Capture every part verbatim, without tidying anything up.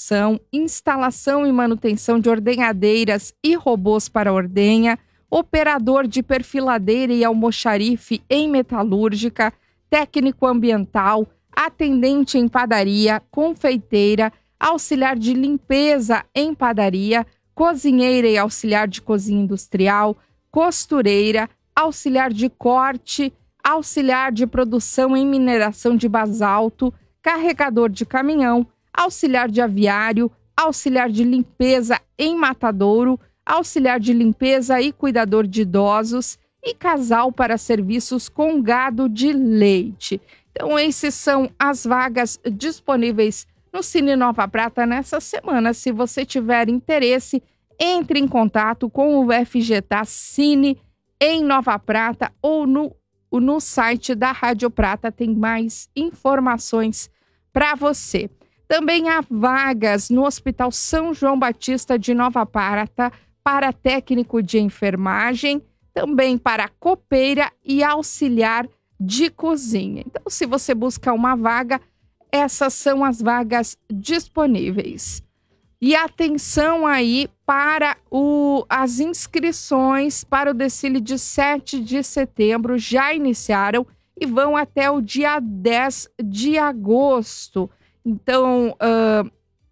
construção, instalação e manutenção de ordenhadeiras e robôs para ordenha, operador de perfiladeira e almoxarife em metalúrgica, técnico ambiental, atendente em padaria, confeiteira, auxiliar de limpeza em padaria, cozinheira e auxiliar de cozinha industrial, costureira, auxiliar de corte, auxiliar de produção em mineração de basalto, carregador de caminhão, auxiliar de aviário, auxiliar de limpeza em matadouro, auxiliar de limpeza e cuidador de idosos e casal para serviços com gado de leite. Então, esses são as vagas disponíveis no Cine Nova Prata nessa semana. Se você tiver interesse, entre em contato com o F G T A Cine em Nova Prata ou no, no site da Rádio Prata, tem mais informações para você. Também há vagas no Hospital São João Batista de Nova Prata para técnico de enfermagem, também para copeira e auxiliar de cozinha. Então, se você busca uma vaga, essas são as vagas disponíveis. E atenção aí para o, as inscrições para o desfile de sete de setembro já iniciaram e vão até o dia dez de agosto. Então, uh,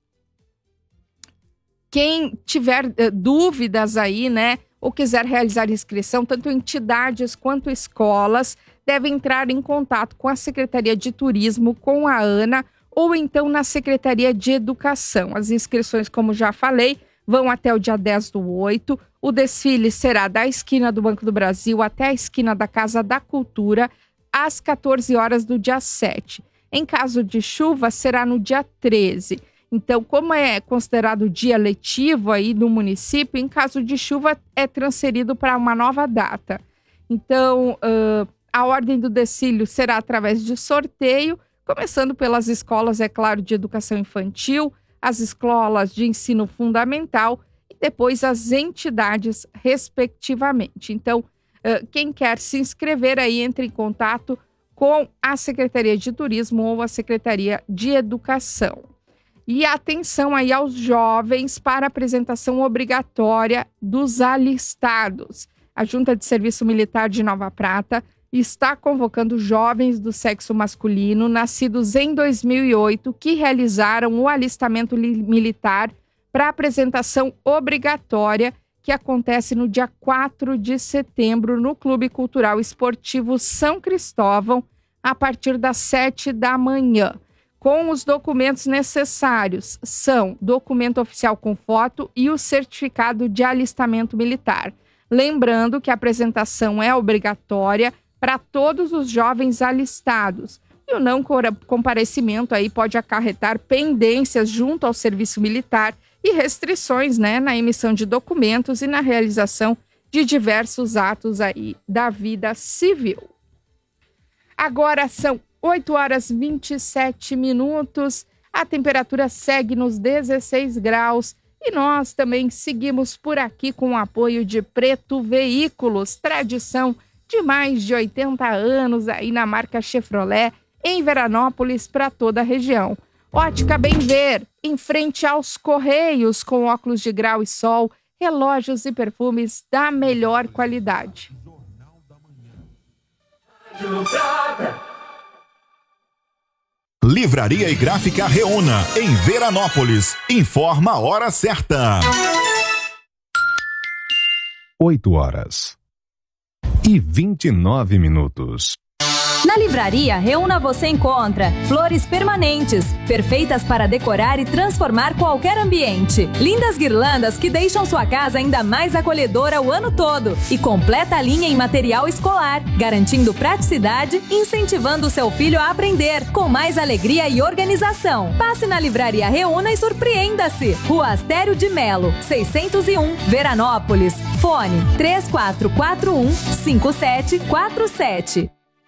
quem tiver uh, dúvidas aí, né, ou quiser realizar inscrição, tanto entidades quanto escolas, devem entrar em contato com a Secretaria de Turismo, com a ANA, ou então na Secretaria de Educação. As inscrições, como já falei, vão até o dia dez do oito. O desfile será da esquina do Banco do Brasil até a esquina da Casa da Cultura, às quatorze horas do dia sete. Em caso de chuva, será no dia treze. Então, como é considerado dia letivo aí no município, em caso de chuva é transferido para uma nova data. Então, uh, a ordem do desfile será através de sorteio, começando pelas escolas, é claro, de educação infantil, as escolas de ensino fundamental e depois as entidades, respectivamente. Então, uh, quem quer se inscrever aí, entre em contato com a Secretaria de Turismo ou a Secretaria de Educação. E atenção aí aos jovens para a apresentação obrigatória dos alistados. A Junta de Serviço Militar de Nova Prata está convocando jovens do sexo masculino nascidos em dois mil e oito que realizaram o alistamento li- militar para apresentação obrigatória que acontece no dia quatro de setembro no Clube Cultural Esportivo São Cristóvão, a partir das sete da manhã. Com os documentos necessários, são documento oficial com foto e o certificado de alistamento militar. Lembrando que a apresentação é obrigatória para todos os jovens alistados. E o não comparecimento aí pode acarretar pendências junto ao serviço militar e restrições, né, na emissão de documentos e na realização de diversos atos aí da vida civil. Agora são oito horas e vinte e sete minutos, a temperatura segue nos dezesseis graus e nós também seguimos por aqui com o apoio de Preto Veículos, tradição de mais de oitenta anos aí na marca Chevrolet, em Veranópolis, para toda a região. Ótica Bem Ver, em frente aos Correios, com óculos de grau e sol, relógios e perfumes da melhor qualidade. Livraria e Gráfica Reúna, em Veranópolis. Informa a hora certa. oito horas e vinte e nove minutos. Na Livraria Reúna você encontra flores permanentes, perfeitas para decorar e transformar qualquer ambiente. Lindas guirlandas que deixam sua casa ainda mais acolhedora o ano todo. E completa a linha em material escolar, garantindo praticidade e incentivando o seu filho a aprender, com mais alegria e organização. Passe na Livraria Reúna e surpreenda-se. Rua Astério de Melo, seiscentos e um, Veranópolis. Fone três quatro quatro um, cinco sete quatro sete.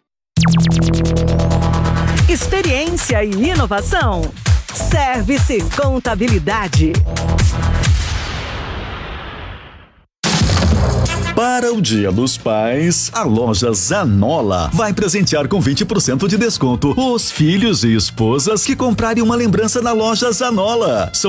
Experiência e inovação. Service Contabilidade. Para o Dia dos Pais, a loja Zanola vai presentear com vinte por cento de desconto os filhos e esposas que comprarem uma lembrança na loja Zanola. São